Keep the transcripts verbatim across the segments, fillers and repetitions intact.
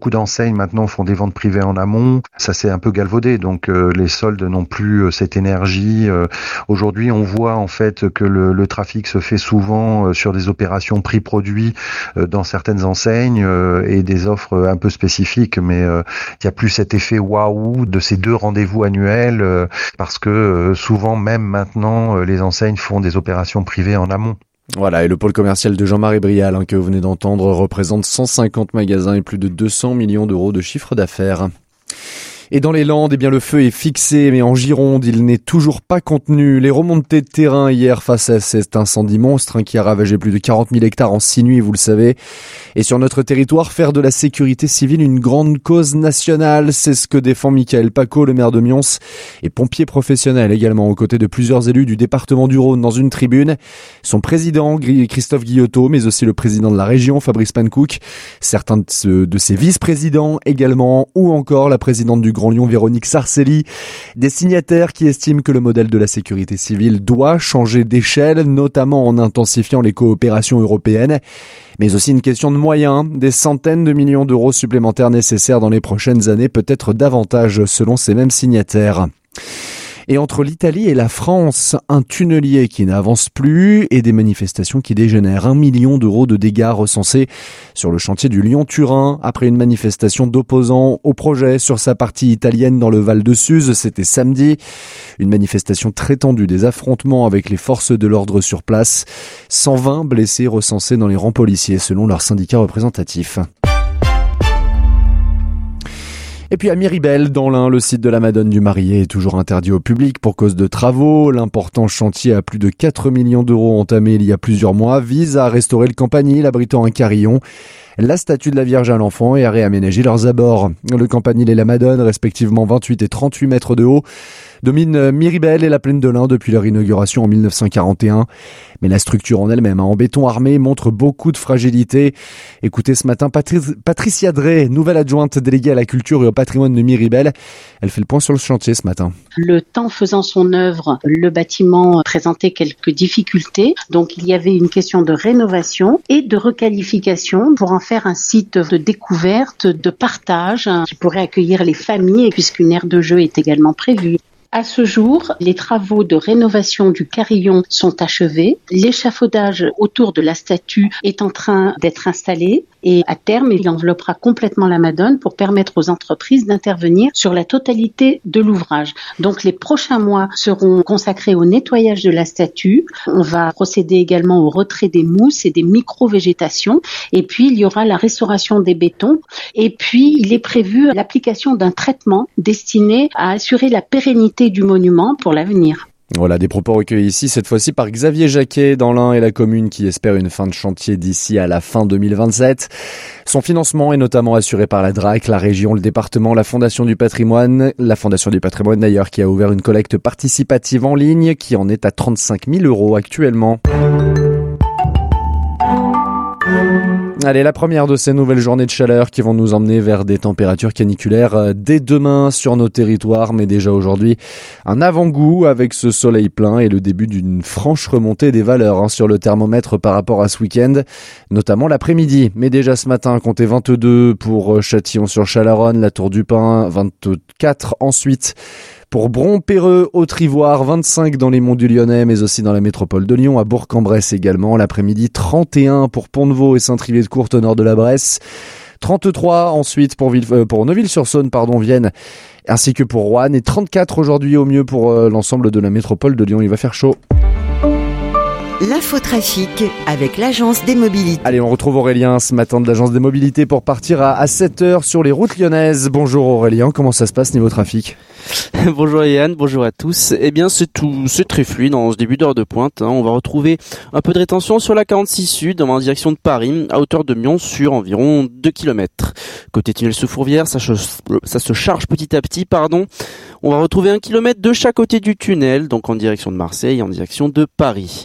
Beaucoup d'enseignes maintenant font des ventes privées en amont. Ça s'est un peu galvaudé, donc euh, les soldes n'ont plus euh, cette énergie. Euh, aujourd'hui, on voit en fait que le, le trafic se fait souvent euh, sur des opérations prix-produit euh, dans certaines enseignes euh, et des offres un peu spécifiques, mais euh, il n'y a plus cet effet waouh de ces deux rendez-vous annuels euh, parce que euh, souvent, même maintenant, euh, les enseignes font des opérations privées en amont. Voilà, et le pôle commercial de Jean-Marie Brial, hein, que vous venez d'entendre, représente cent cinquante magasins et plus de deux cents millions d'euros de chiffre d'affaires. Et dans les Landes, eh bien, le feu est fixé, mais en Gironde, il n'est toujours pas contenu. Les remontées de terrain hier face à cet incendie monstre, hein, qui a ravagé plus de quarante mille hectares en six nuits, vous le savez. Et sur notre territoire, faire de la sécurité civile une grande cause nationale, c'est ce que défend Michael Paco, le maire de Mions, et pompier professionnel également, aux côtés de plusieurs élus du département du Rhône dans une tribune. Son président, Christophe Guillotot, mais aussi le président de la région, Fabrice Pankouk, certains de, ce, de ses vice-présidents également, ou encore la présidente du Grand Lyon, Véronique Sarcelli, des signataires qui estiment que le modèle de la sécurité civile doit changer d'échelle, notamment en intensifiant les coopérations européennes, mais aussi une question de moyens, des centaines de millions d'euros supplémentaires nécessaires dans les prochaines années, peut-être davantage selon ces mêmes signataires. Et entre l'Italie et la France, un tunnelier qui n'avance plus et des manifestations qui dégénèrent. Un million d'euros de dégâts recensés sur le chantier du Lyon-Turin après une manifestation d'opposants au projet sur sa partie italienne dans le Val de Suse. C'était samedi. Une manifestation très tendue, des affrontements avec les forces de l'ordre sur place. cent vingt blessés recensés dans les rangs policiers selon leur syndicat représentatif. Et puis à Miribel, dans l'Ain, le site de la Madone du Marié est toujours interdit au public pour cause de travaux. L'important chantier à plus de quatre millions d'euros entamé il y a plusieurs mois vise à restaurer le campanile abritant un carillon, la statue de la Vierge à l'Enfant et à réaménager leurs abords. Le campanile et la Madone, respectivement vingt-huit et trente-huit mètres de haut, dominent Miribel et la plaine de l'Ain depuis leur inauguration en mille neuf cent quarante et un. Mais la structure en elle-même, en béton armé, montre beaucoup de fragilité. Écoutez ce matin Patri- Patricia Drey, nouvelle adjointe déléguée à la culture et au patrimoine de Miribel. Elle fait le point sur le chantier ce matin. Le temps faisant son œuvre, le bâtiment présentait quelques difficultés. Donc il y avait une question de rénovation et de requalification pour en faire un site de découverte, de partage, hein, qui pourrait accueillir les familles puisqu'une aire de jeu est également prévue. À ce jour, les travaux de rénovation du carillon sont achevés. L'échafaudage autour de la statue est en train d'être installé et à terme, il enveloppera complètement la Madone pour permettre aux entreprises d'intervenir sur la totalité de l'ouvrage. Donc les prochains mois seront consacrés au nettoyage de la statue. On va procéder également au retrait des mousses et des micro-végétations. Et puis, il y aura la restauration des bétons. Et puis, il est prévu l'application d'un traitement destiné à assurer la pérennité du monument pour l'avenir. Voilà, des propos recueillis ici, cette fois-ci par Xavier Jacquet dans l'Ain et la commune qui espère une fin de chantier d'ici à la fin deux mille vingt-sept. Son financement est notamment assuré par la D R A C, la région, le département, la Fondation du patrimoine. La Fondation du patrimoine d'ailleurs qui a ouvert une collecte participative en ligne qui en est à trente-cinq mille euros actuellement. Allez, la première de ces nouvelles journées de chaleur qui vont nous emmener vers des températures caniculaires dès demain sur nos territoires, mais déjà aujourd'hui un avant-goût avec ce soleil plein et le début d'une franche remontée des valeurs hein, sur le thermomètre par rapport à ce week-end, notamment l'après-midi. Mais déjà ce matin, comptez vingt-deux pour Châtillon-sur-Chalaronne, la Tour du Pin, vingt-quatre ensuite. Pour Bron-Perreux, Haute-Ivoire, vingt-cinq dans les Monts du Lyonnais, mais aussi dans la métropole de Lyon, à Bourg-en-Bresse également. L'après-midi, trente et un pour Pont-de-Vaux et Saint-Trivier-de-Courte au nord de la Bresse. trente-trois ensuite pour, Ville, euh, pour Neuville-sur-Saône, pardon, Vienne, ainsi que pour Roanne. Et trente-quatre aujourd'hui au mieux pour euh, l'ensemble de la métropole de Lyon. Il va faire chaud. L'infotrafic avec l'agence des mobilités. Allez, on retrouve Aurélien ce matin de l'agence des mobilités pour partir à, à sept heures sur les routes lyonnaises. Bonjour Aurélien, comment ça se passe niveau trafic ? Bonjour Yann, bonjour à tous. Eh bien c'est tout, c'est très fluide en ce début d'heure de pointe. Hein. On va retrouver un peu de rétention sur la quarante-six Sud en direction de Paris, à hauteur de Mions sur environ deux kilomètres. Côté tunnel sous Fourvière, ça, ça se charge petit à petit, pardon. On va retrouver un kilomètre de chaque côté du tunnel, donc en direction de Marseille et en direction de Paris. Côté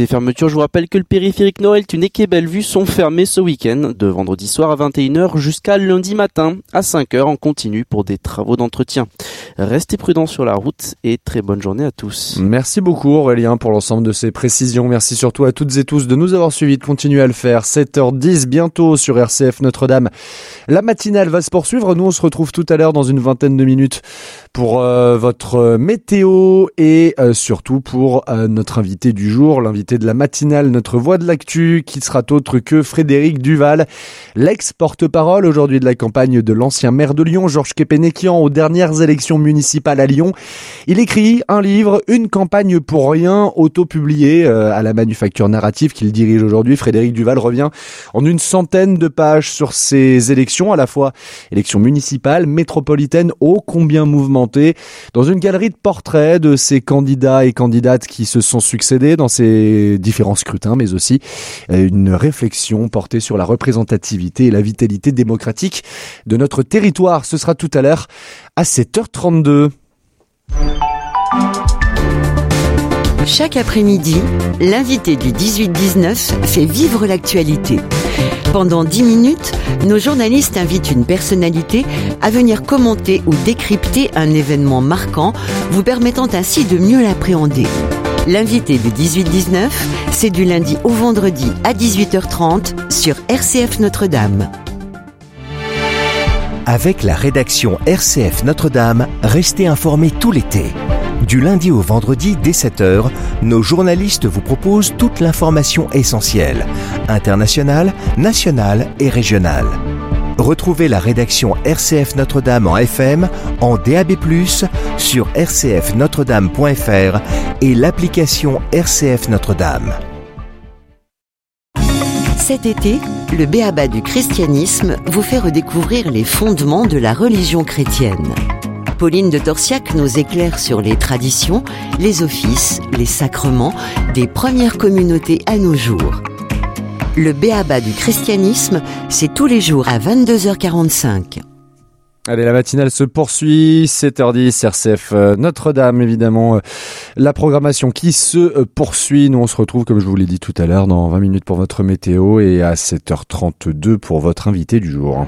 Côté fermeture, je vous rappelle que le périphérique Noël-Tunnec et Bellevue sont fermés ce week-end, de vendredi soir à vingt et une heures jusqu'à lundi matin à cinq heures en continu pour des travaux d'entretien. Restez prudents sur la route et très bonne journée à tous. Merci beaucoup Aurélien pour l'ensemble de ces précisions. Merci surtout à toutes et tous de nous avoir suivis, de continuer à le faire. sept heures dix bientôt sur R C F Notre-Dame. La matinale va se poursuivre. Nous, on se retrouve tout à l'heure dans une vingtaine de minutes pour euh, votre météo et euh, surtout pour euh, notre invité du jour, l'invité de la matinale, notre voix de l'actu, qui sera autre que Frédéric Duval, l'ex-porte-parole aujourd'hui de la campagne de l'ancien maire de Lyon, Georges Képénékian, aux dernières élections municipales à Lyon. Il écrit un livre, Une campagne pour rien, auto-publié euh, à la Manufacture Narrative qu'il dirige aujourd'hui. Frédéric Duval revient en une centaine de pages sur ces élections, à la fois élections municipales, métropolitaines, ô combien mouvementées, dans une galerie de portraits de ces candidats et candidates qui se sont succédés dans ces différents scrutins, mais aussi une réflexion portée sur la représentativité et la vitalité démocratique de notre territoire. Ce sera tout à l'heure à sept heures trente-deux. Chaque après-midi, l'invité du dix-huit dix-neuf fait vivre l'actualité. Pendant dix minutes, nos journalistes invitent une personnalité à venir commenter ou décrypter un événement marquant, vous permettant ainsi de mieux l'appréhender. L'invité du dix-huit dix-neuf, c'est du lundi au vendredi à dix-huit heures trente sur R C F Notre-Dame. Avec la rédaction R C F Notre-Dame, restez informés tout l'été. Du lundi au vendredi dès sept heures, nos journalistes vous proposent toute l'information essentielle, internationale, nationale et régionale. Retrouvez la rédaction R C F Notre-Dame en F M, en D A B plus, sur r c f notre dame point f r et l'application R C F Notre-Dame. Cet été, le B A B A du christianisme vous fait redécouvrir les fondements de la religion chrétienne. Pauline de Torsiac nous éclaire sur les traditions, les offices, les sacrements des premières communautés à nos jours. Le B A B A du christianisme, c'est tous les jours à vingt-deux heures quarante-cinq. Allez, la matinale se poursuit, sept heures dix, R C F Notre-Dame, évidemment. La programmation qui se poursuit. Nous, on se retrouve, comme je vous l'ai dit tout à l'heure, dans vingt minutes pour votre météo et à sept heures trente-deux pour votre invité du jour.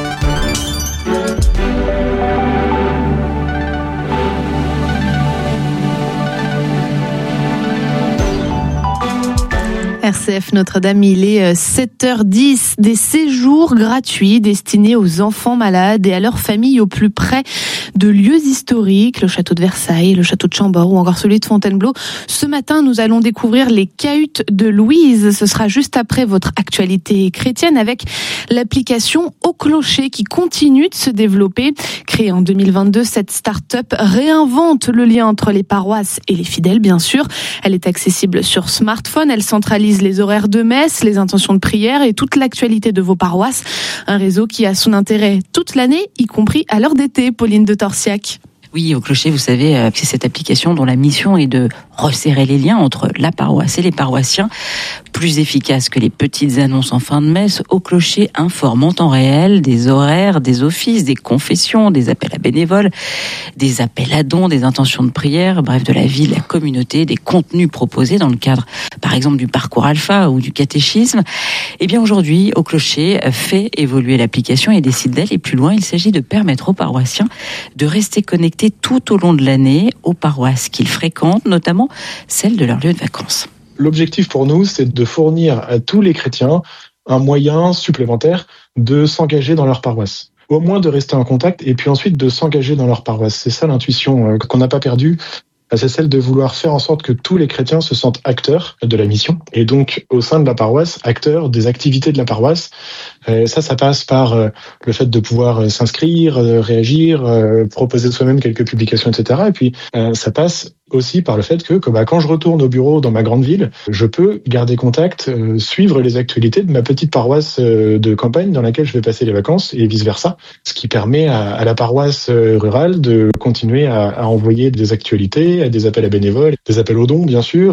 R C F Notre-Dame, il est sept heures dix, des séjours gratuits destinés aux enfants malades et à leurs familles au plus près de lieux historiques, le château de Versailles, le château de Chambord ou encore celui de Fontainebleau. Ce matin, nous allons découvrir les cahutes de Louise. Ce sera juste après votre actualité chrétienne avec l'application Au Clocher qui continue de se développer. Créée en deux mille vingt-deux, cette start-up réinvente le lien entre les paroisses et les fidèles, bien sûr. Elle est accessible sur smartphone, elle centralise les horaires de messe, les intentions de prière et toute l'actualité de vos paroisses. Un réseau qui a son intérêt toute l'année, y compris à l'heure d'été. Pauline de Torsiac. Oui, Au Clocher, vous savez, c'est cette application dont la mission est de resserrer les liens entre la paroisse et les paroissiens. Plus efficace que les petites annonces en fin de messe, Au Clocher informe en temps réel des horaires, des offices, des confessions, des appels à bénévoles, des appels à dons, des intentions de prière, bref, de la vie, de la communauté, des contenus proposés dans le cadre, par exemple, du parcours alpha ou du catéchisme. Eh bien, aujourd'hui, Au Clocher fait évoluer l'application et décide d'aller plus loin. Il s'agit de permettre aux paroissiens de rester connectés tout au long de l'année aux paroisses qu'ils fréquentent, notamment celles de leur lieu de vacances. L'objectif pour nous, c'est de fournir à tous les chrétiens un moyen supplémentaire de s'engager dans leur paroisse. Au moins de rester en contact et puis ensuite de s'engager dans leur paroisse. C'est ça l'intuition qu'on n'a pas perdue. C'est celle de vouloir faire en sorte que tous les chrétiens se sentent acteurs de la mission et donc au sein de la paroisse, acteurs des activités de la paroisse. Et ça, ça passe par le fait de pouvoir s'inscrire, réagir, proposer soi-même quelques publications, et cetera. Et puis ça passe aussi par le fait que, que bah, quand je retourne au bureau dans ma grande ville, je peux garder contact, euh, suivre les actualités de ma petite paroisse euh, de campagne dans laquelle je vais passer les vacances et vice-versa, ce qui permet à, à la paroisse euh, rurale de continuer à, à envoyer des actualités, des appels à bénévoles, des appels aux dons bien sûr,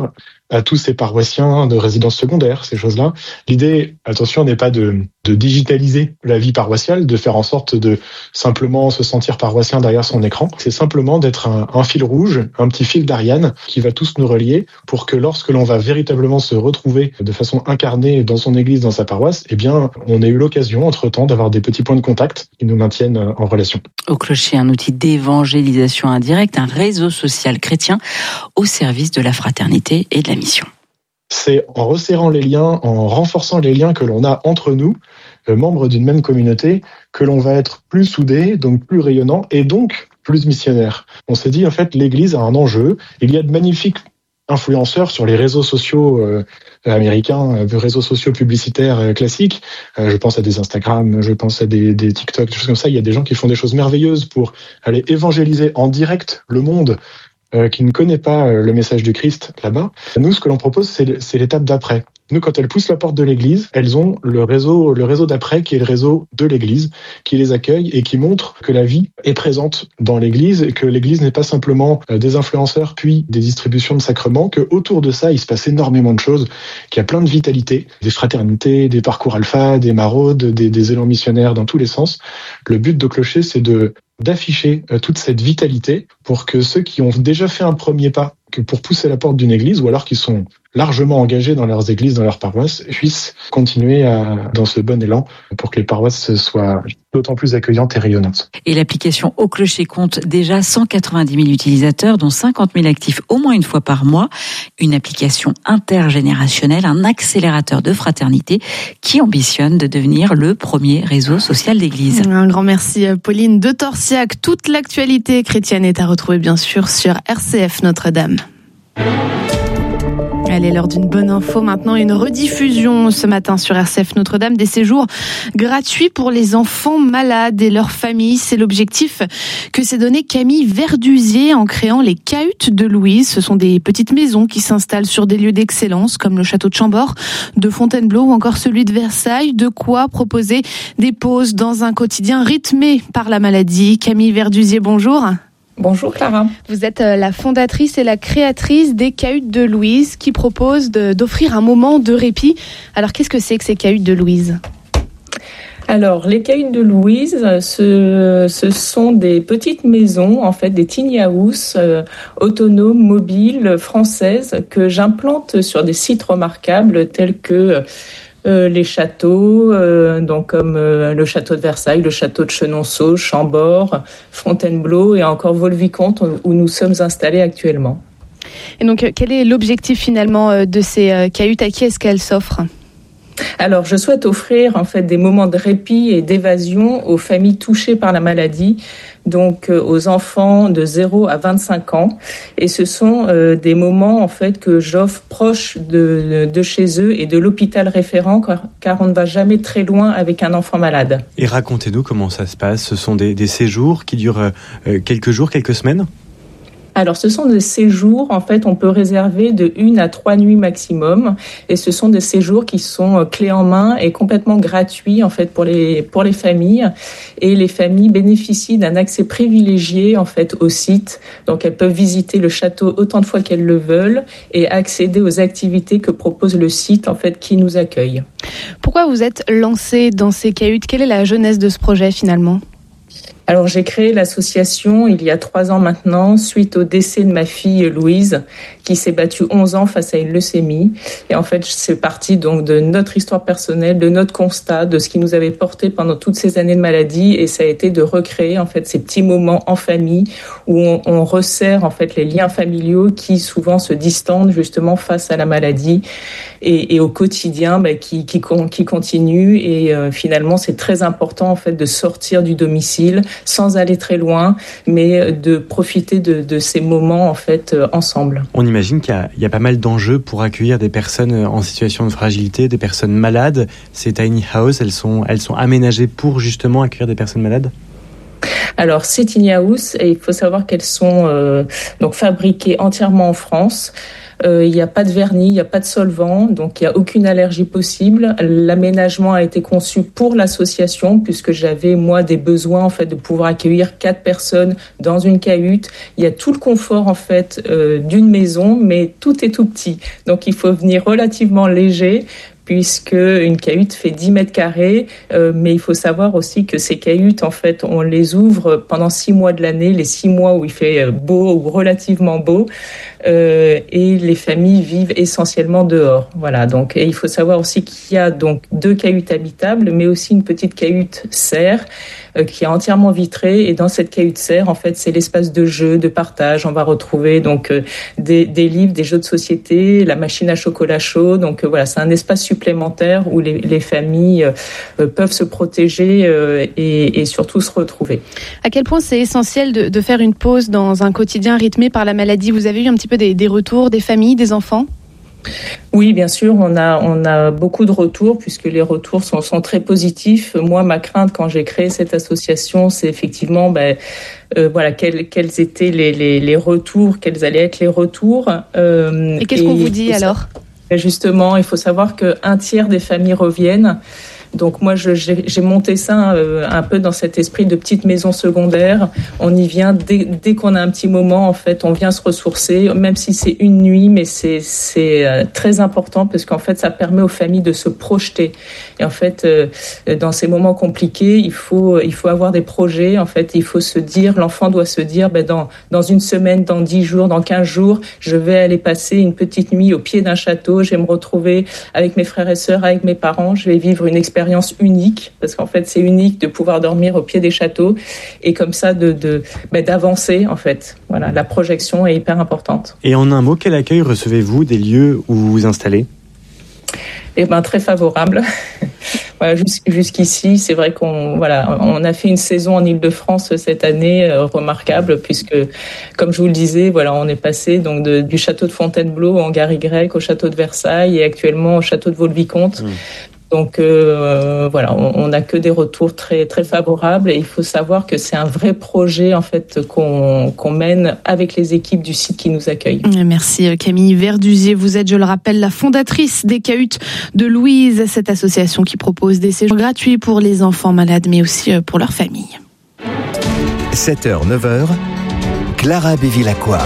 à tous ces paroissiens de résidence secondaire, ces choses-là. L'idée, attention, n'est pas de, de digitaliser la vie paroissiale, de faire en sorte de simplement se sentir paroissien derrière son écran. C'est simplement d'être un, un fil rouge, un petit fil d'Ariane qui va tous nous relier pour que lorsque l'on va véritablement se retrouver de façon incarnée dans son église, dans sa paroisse, eh bien, on ait eu l'occasion, entre-temps, d'avoir des petits points de contact qui nous maintiennent en relation. Au Clocher, un outil d'évangélisation indirecte, un réseau social chrétien au service de la fraternité et de la mission. C'est en resserrant les liens, en renforçant les liens que l'on a entre nous, euh, membres d'une même communauté, que l'on va être plus soudés, donc plus rayonnants et donc plus missionnaires. On s'est dit, en fait, l'Église a un enjeu. Il y a de magnifiques influenceurs sur les réseaux sociaux euh, américains, euh, réseaux sociaux publicitaires euh, classiques. Euh, je pense à des Instagram, je pense à des, des TikTok, des choses comme ça. Il y a des gens qui font des choses merveilleuses pour aller évangéliser en direct le monde euh, qui ne connaît pas euh, le message du Christ là-bas. Nous, ce que l'on propose, c'est, c'est l'étape d'après. Nous, quand elles poussent la porte de l'église, elles ont le réseau, le réseau d'après qui est le réseau de l'église, qui les accueille et qui montre que la vie est présente dans l'église et que l'église n'est pas simplement des influenceurs puis des distributions de sacrements, que autour de ça, il se passe énormément de choses, qu'il y a plein de vitalité, des fraternités, des parcours alpha, des maraudes, des, des élans missionnaires dans tous les sens. Le but de Clocher, c'est de d'afficher toute cette vitalité pour que ceux qui ont déjà fait un premier pas que pour pousser la porte d'une église ou alors qui sont largement engagés dans leurs églises, dans leurs paroisses, puissent continuer à, dans ce bon élan pour que les paroisses soient d'autant plus accueillantes et rayonnantes. Et l'application Au Clocher compte déjà cent quatre-vingt-dix mille utilisateurs, dont cinquante mille actifs au moins une fois par mois. Une application intergénérationnelle, un accélérateur de fraternité qui ambitionne de devenir le premier réseau social d'église. Un grand merci Pauline de Torsiac. Toute l'actualité chrétienne est à retrouver bien sûr sur R C F Notre-Dame. Elle est l'heure d'une bonne info. Maintenant, une rediffusion ce matin sur R C F Notre-Dame des séjours gratuits pour les enfants malades et leurs familles. C'est l'objectif que s'est donné Camille Verdusier en créant les Cahutes de Louise. Ce sont des petites maisons qui s'installent sur des lieux d'excellence comme le château de Chambord, de Fontainebleau ou encore celui de Versailles. De quoi proposer des pauses dans un quotidien rythmé par la maladie. Camille Verdusier, bonjour. Bonjour Clara. Vous êtes la fondatrice et la créatrice des Cahutes de Louise qui proposent de, d'offrir un moment de répit. Alors qu'est-ce que c'est que ces Cahutes de Louise ? Alors, les Cahutes de Louise, ce, ce sont des petites maisons, en fait, des tiny house euh, autonomes, mobiles, françaises, que j'implante sur des sites remarquables tels que Euh, les châteaux, euh, donc comme euh, le château de Versailles, le château de Chenonceau, Chambord, Fontainebleau et encore Vaux-le-Vicomte où nous sommes installés actuellement. Et donc, quel est l'objectif finalement de ces cahutes ? À qui est-ce qu'elles s'offrent ? Alors, je souhaite offrir en fait des moments de répit et d'évasion aux familles touchées par la maladie, donc euh, aux enfants de zéro à vingt-cinq ans. Et ce sont euh, des moments en fait que j'offre proches de, de, de chez eux et de l'hôpital référent, car, car on ne va jamais très loin avec un enfant malade. Et racontez-nous comment ça se passe. Ce sont des, des séjours qui durent euh, quelques jours, quelques semaines ? Alors, ce sont des séjours, en fait, on peut réserver de une à trois nuits maximum. Et ce sont des séjours qui sont clés en main et complètement gratuits, en fait, pour les, pour les familles. Et les familles bénéficient d'un accès privilégié, en fait, au site. Donc, elles peuvent visiter le château autant de fois qu'elles le veulent et accéder aux activités que propose le site, en fait, qui nous accueille. Pourquoi vous êtes lancée dans ces cahutes ? Quelle est la genèse de ce projet, finalement ? Alors, j'ai créé l'association il y a trois ans maintenant, suite au décès de ma fille Louise, qui s'est battue onze ans face à une leucémie. Et en fait, c'est parti donc de notre histoire personnelle, de notre constat, de ce qui nous avait porté pendant toutes ces années de maladie. Et ça a été de recréer en fait ces petits moments en famille où on, on resserre en fait les liens familiaux qui souvent se distendent justement face à la maladie et, et au quotidien bah, qui, qui, qui continue. Et euh, finalement, c'est très important en fait de sortir du domicile sans aller très loin, mais de profiter de, de ces moments en fait euh, ensemble. On imagine qu'il y a, il y a pas mal d'enjeux pour accueillir des personnes en situation de fragilité, des personnes malades. Ces tiny house, elles sont, elles sont aménagées pour justement accueillir des personnes malades ? Alors, ces tiny house, et il faut savoir qu'elles sont euh, donc fabriquées entièrement en France. Euh, il n'y a pas de vernis, il n'y a pas de solvant, donc il n'y a aucune allergie possible. L'aménagement a été conçu pour l'association puisque j'avais moi des besoins en fait de pouvoir accueillir quatre personnes dans une cahute. Il y a tout le confort en fait euh, d'une maison, mais tout est tout petit. Donc il faut venir relativement léger, puisque une cahute fait dix mètres carrés, euh, mais il faut savoir aussi que ces cahutes, en fait, on les ouvre pendant six mois de l'année, les six mois où il fait beau ou relativement beau, euh, et les familles vivent essentiellement dehors. Voilà. Donc, et il faut savoir aussi qu'il y a donc deux cahutes habitables, mais aussi une petite cahute serre euh, qui est entièrement vitrée. Et dans cette cahute serre, en fait, c'est l'espace de jeu, de partage. On va retrouver donc euh, des, des livres, des jeux de société, la machine à chocolat chaud. Donc euh, voilà, c'est un espace supplémentaire où les, les familles euh, peuvent se protéger euh, et, et surtout se retrouver. À quel point c'est essentiel de, de faire une pause dans un quotidien rythmé par la maladie? Vous avez eu un petit peu des, des retours des familles, des enfants? Oui, bien sûr, on a on a beaucoup de retours puisque les retours sont sont très positifs. Moi, ma crainte quand j'ai créé cette association, c'est effectivement ben euh, voilà quels quels étaient les les les retours, quels allaient être les retours. Euh, et qu'est-ce et, qu'on vous dit alors? Justement, il faut savoir que un tiers des familles reviennent. Donc moi, je, j'ai, j'ai monté ça euh, un peu dans cet esprit de petite maison secondaire. On y vient dès, dès qu'on a un petit moment, en fait, on vient se ressourcer, même si c'est une nuit, mais c'est, c'est euh, très important parce qu'en fait, ça permet aux familles de se projeter. Et en fait, euh, dans ces moments compliqués, il faut, il faut avoir des projets. En fait, il faut se dire, l'enfant doit se dire, ben dans, dans une semaine, dans dix jours, dans quinze jours, je vais aller passer une petite nuit au pied d'un château. Je vais me retrouver avec mes frères et sœurs, avec mes parents. Je vais vivre une expérience unique, parce qu'en fait c'est unique de pouvoir dormir au pied des châteaux et comme ça de, de bah, d'avancer en fait. Voilà, la projection est hyper importante. Et en un mot, quel accueil recevez-vous des lieux où vous vous installez? Eh ben très favorable. Voilà, jusqu'ici, c'est vrai qu'on voilà, on a fait une saison en Île-de-France cette année euh, remarquable puisque, comme je vous le disais, voilà, on est passé donc de, du château de Fontainebleau en gare Y au château de Versailles et actuellement au château de Vaux-le-Vicomte. Mmh. Donc euh, voilà, on n'a que des retours très très favorables et il faut savoir que c'est un vrai projet en fait qu'on qu'on mène avec les équipes du site qui nous accueillent. Merci Camille Verduzier, vous êtes, je le rappelle, la fondatrice des Cahutes de Louise, cette association qui propose des séjours gratuits pour les enfants malades mais aussi pour leurs familles. sept heures neuf heures, Clara Bévilacqua.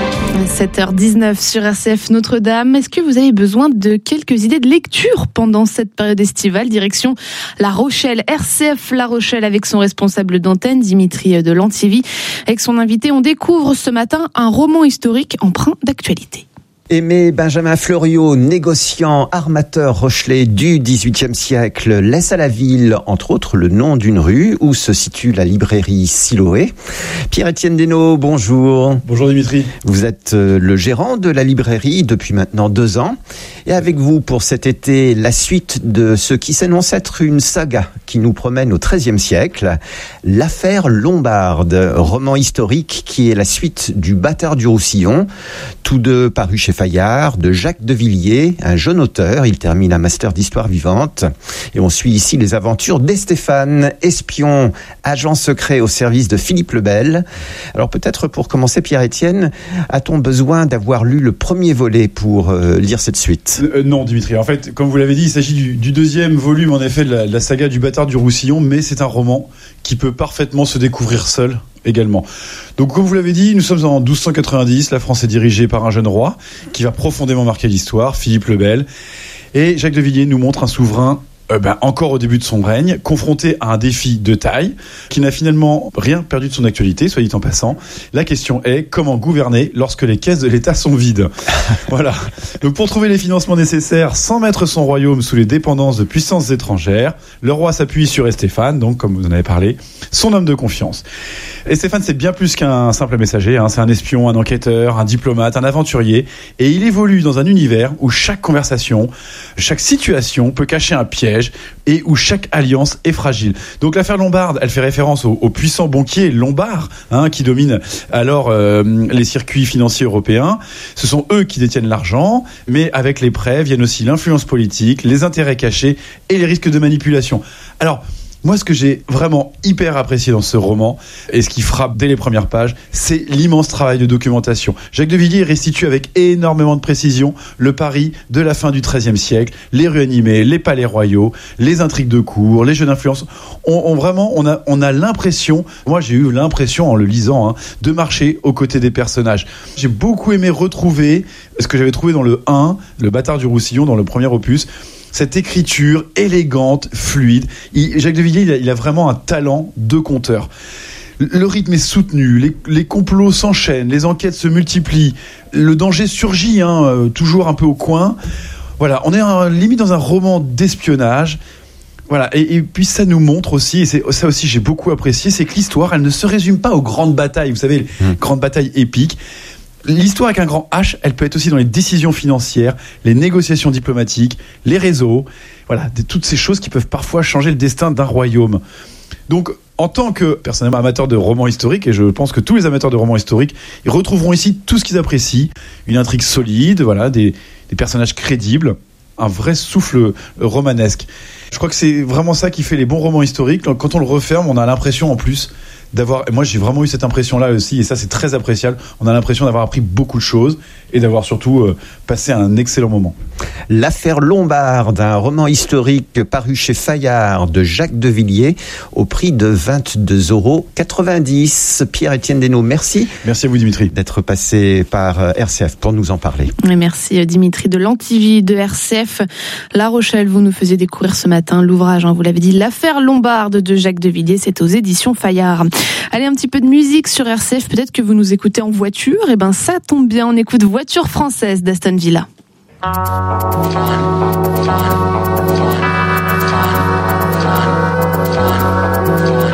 sept heures dix-neuf sur R C F Notre-Dame. Est-ce que vous avez besoin de quelques idées de lecture pendant cette période estivale? Direction La Rochelle, R C F La Rochelle avec son responsable d'antenne, Dimitri de Lantivy. Avec son invité, on découvre ce matin un roman historique empreint d'actualité. Aimé Benjamin Fleuriot, négociant, armateur rochelais du dix-huitième siècle, laisse à la ville, entre autres, le nom d'une rue où se situe la librairie Siloé. Pierre-Étienne Desnaux, bonjour. Bonjour Dimitri. Vous êtes le gérant de la librairie depuis maintenant deux ans. Et avec vous, pour cet été, la suite de ce qui s'annonce être une saga qui nous promène au treizième siècle, l'affaire Lombarde, roman historique qui est la suite du Bâtard du Roussillon, tous deux parus chez Fayard, de Jacques de Villiers, un jeune auteur. Il termine un master d'histoire vivante. Et on suit ici les aventures d'Estéphane, espion, agent secret au service de Philippe le Bel. Alors peut-être pour commencer, Pierre-Étienne, a-t-on besoin d'avoir lu le premier volet pour euh, lire cette suite? euh, Non, Dimitri. En fait, comme vous l'avez dit, il s'agit du, du deuxième volume, en effet, de la, de la saga du Bâtard du Roussillon, mais c'est un roman qui peut parfaitement se découvrir seul également. Donc, comme vous l'avez dit, nous sommes en douze cent quatre-vingt-dix. La France est dirigée par un jeune roi qui va profondément marquer l'histoire, Philippe le Bel. Et Jacques de Villiers nous montre un souverain Euh ben, encore au début de son règne, confronté à un défi de taille, qui n'a finalement rien perdu de son actualité, soit dit en passant. La question est, comment gouverner lorsque les caisses de l'État sont vides? Voilà. Donc pour trouver les financements nécessaires sans mettre son royaume sous les dépendances de puissances étrangères, le roi s'appuie sur Estéphane, donc comme vous en avez parlé, son homme de confiance. Estéphane, c'est bien plus qu'un simple messager, hein. C'est un espion, un enquêteur, un diplomate, un aventurier, et il évolue dans un univers où chaque conversation, chaque situation peut cacher un piège, et où chaque alliance est fragile. Donc l'affaire Lombarde, elle fait référence aux, aux puissants banquiers lombards, hein, qui dominent alors euh, les circuits financiers européens. Ce sont eux qui détiennent l'argent, mais avec les prêts viennent aussi l'influence politique, les intérêts cachés et les risques de manipulation. Alors, Moi, ce que j'ai vraiment hyper apprécié dans ce roman, et ce qui frappe dès les premières pages, c'est l'immense travail de documentation. Jacques de Villiers restitue avec énormément de précision le Paris de la fin du treizième siècle, les rues animées, les palais royaux, les intrigues de cour, les jeux d'influence. On, on vraiment, on a, on a l'impression, moi j'ai eu l'impression en le lisant, hein, de marcher aux côtés des personnages. J'ai beaucoup aimé retrouver ce que j'avais trouvé dans le un, le Bâtard du Roussillon, dans le premier opus. Cette écriture élégante, fluide. Il, Jacques de Villiers, il a, il a vraiment un talent de conteur. Le rythme est soutenu, les, les complots s'enchaînent, les enquêtes se multiplient, le danger surgit, hein, euh, toujours un peu au coin. Voilà, on est un, limite dans un roman d'espionnage. Voilà, et, et puis ça nous montre aussi, et c'est, ça aussi j'ai beaucoup apprécié, c'est que l'histoire, elle ne se résume pas aux grandes batailles, vous savez, les mmh. grandes batailles épiques. L'histoire avec un grand H, elle peut être aussi dans les décisions financières, les négociations diplomatiques, les réseaux, voilà, toutes ces choses qui peuvent parfois changer le destin d'un royaume. Donc, en tant que personnellement amateur de romans historiques, et je pense que tous les amateurs de romans historiques, ils retrouveront ici tout ce qu'ils apprécient, une intrigue solide, voilà, des, des personnages crédibles, un vrai souffle romanesque. Je crois que c'est vraiment ça qui fait les bons romans historiques. Quand on le referme, on a l'impression en plus d'avoir, et moi j'ai vraiment eu cette impression-là aussi, et ça c'est très appréciable, on a l'impression d'avoir appris beaucoup de choses et d'avoir surtout euh, passé un excellent moment. L'affaire Lombarde, un roman historique paru chez Fayard de Jacques de Villiers au prix de vingt-deux euros quatre-vingt-dix. Pierre-Étienne Desnaux, merci. Merci à vous Dimitri. D'être passé par R C F pour nous en parler. Et merci Dimitri de l'Antivie de R C F La Rochelle. Vous nous faisiez découvrir ce matin l'ouvrage, hein, vous l'avez dit, L'affaire Lombarde de Jacques de Villiers, c'est aux éditions Fayard. Allez, un petit peu de musique sur R C F, peut-être que vous nous écoutez en voiture, et ben ça tombe bien, on écoute Voiture française d'Aston Villa.